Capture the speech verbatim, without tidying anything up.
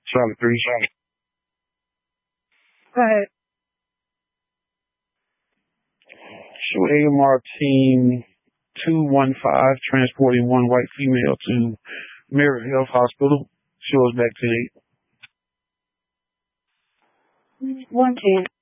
Charlie three. Go ahead. Show A M R team two one five transporting one white female to Merritt Health Hospital. Show us back to eight. one ten.